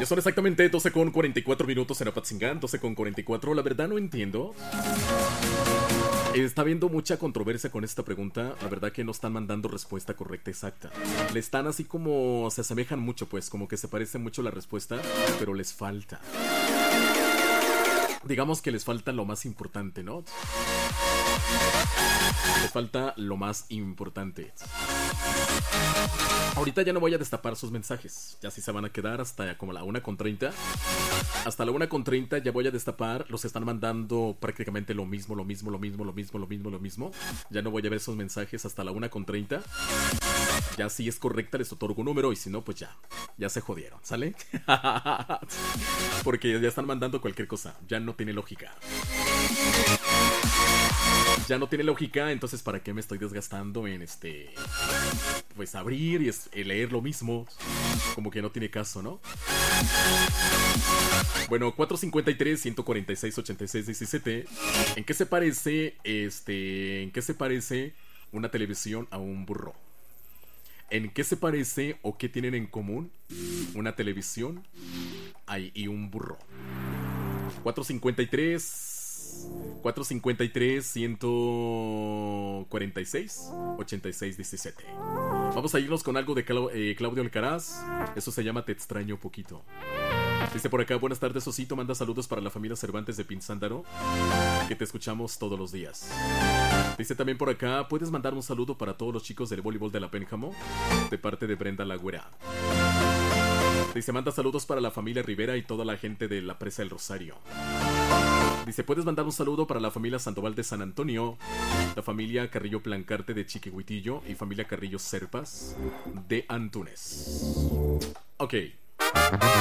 Son exactamente 12 con 44 minutos en Apatzingán, 12 con 44. La verdad no entiendo. Está habiendo mucha controversia con esta pregunta. La verdad que no están mandando respuesta correcta exacta. Le están así como... se asemejan mucho, pues. Como que se parece mucho la respuesta, pero les falta. Digamos que les falta lo más importante, ¿no? Les falta lo más importante. Ahorita ya no voy a destapar sus mensajes. Ya sí se van a quedar hasta como la 1:30. Hasta la 1:30 ya voy a destapar. Los están mandando prácticamente lo mismo. Ya no voy a ver esos mensajes hasta la 1:30. Ya si es correcta les otorgo un número. Y si no, pues ya se jodieron, ¿sale? Porque ya están mandando cualquier cosa. Ya no tiene lógica. Ya no tiene lógica, entonces ¿para qué me estoy desgastando en pues abrir y leer lo mismo? Como que no tiene caso, ¿no? Bueno, 453-146-86-17. ¿En qué se parece una televisión a un burro? ¿En qué se parece o qué tienen en común una televisión y un burro? 453-146-86-17. Vamos a irnos con algo de Claudio Alcaraz. Eso se llama Te extraño poquito. Dice por acá, buenas tardes, Osito. Manda saludos para la familia Cervantes de Pinzándaro, que te escuchamos todos los días. Dice también por acá, ¿puedes mandar un saludo para todos los chicos del voleibol de la Pénjamo? De parte de Brenda Lagüera. Dice, manda saludos para la familia Rivera y toda la gente de la Presa del Rosario. Dice, ¿puedes mandar un saludo para la familia Sandoval de San Antonio, la familia Carrillo Plancarte de Chiquihuitillo y familia Carrillo Serpas de Antunes? Ok.